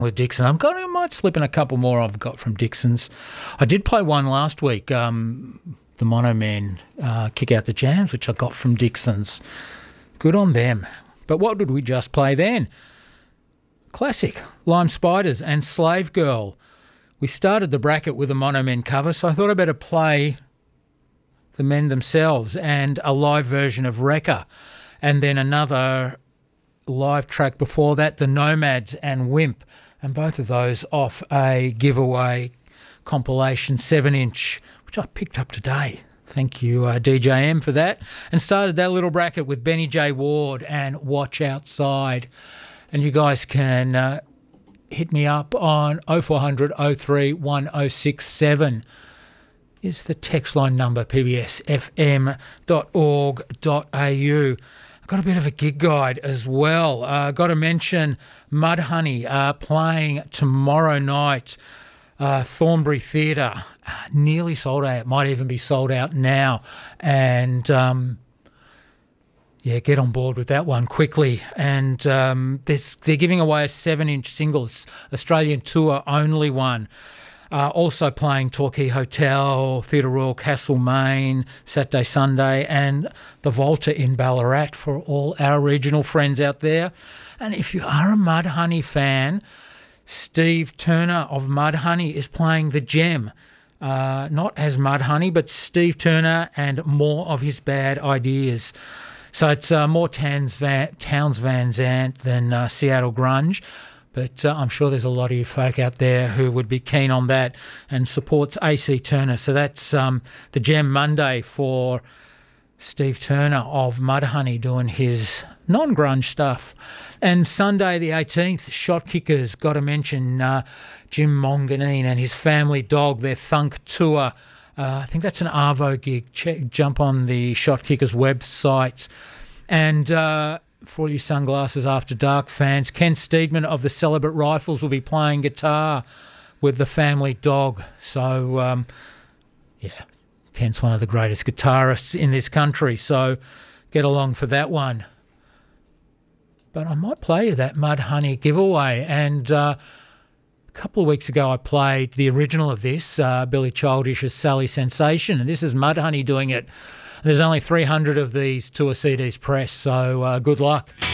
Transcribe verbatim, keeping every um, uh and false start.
with Dixon. I've got, I might slip in a couple more I've got from Dixon's. I did play one last week, um, the Mono Men uh, Kick Out the Jams, which I got from Dixon's. Good on them. But what did we just play then? Classic, Lime Spiders and Slave Girl. We started the bracket with a Mono Men cover, so I thought I'd better play the men themselves and a live version of Wrecker. And then another live track before that, the Nomads and Wimp. And both of those off a giveaway compilation seven inch, which I picked up today. Thank you, uh, D J M, for that. And started that little bracket with Benny J. Ward and Watch Outside. And you guys can uh, hit me up on oh four hundred oh three one oh six seven is the text line number, p b s f m dot org dot a u. I've got a bit of a gig guide as well. Uh, got to mention Mudhoney uh, playing tomorrow night, uh, Thornbury Theatre. Uh, nearly sold out. It might even be sold out now. And... Um, Yeah, get on board with that one quickly. And um, they're giving away a seven inch single, Australian tour only one. Uh, also playing Torquay Hotel, Theatre Royal Castlemaine, Saturday, Sunday, and the Volta in Ballarat for all our regional friends out there. And if you are a Mudhoney fan, Steve Turner of Mudhoney is playing the Gem. Uh, not as Mudhoney, but Steve Turner and more of his bad ideas. So it's uh, more Towns Van, Towns Van Zandt than uh, Seattle Grunge, but uh, I'm sure there's a lot of you folk out there who would be keen on that and supports A C Turner. So that's um, the Gem Monday for Steve Turner of Mudhoney doing his non-grunge stuff. And Sunday the eighteenth, Shot Kickers, got to mention uh, Jim Monganine and his family dog, their Thunk tour. Uh, I think that's an Arvo gig. Check, jump on the Shot Kickers website. And uh, for all you Sunglasses After Dark fans, Ken Steedman of the Celibate Rifles will be playing guitar with the family dog. So, um, yeah, Ken's one of the greatest guitarists in this country, so get along for that one. But I might play you that Mudhoney giveaway. And... Uh, A couple of weeks ago I played the original of this, uh, Billy Childish's Sally Sensation, and this is Mudhoney doing it. There's only three hundred of these tour C Ds pressed, so uh, good luck.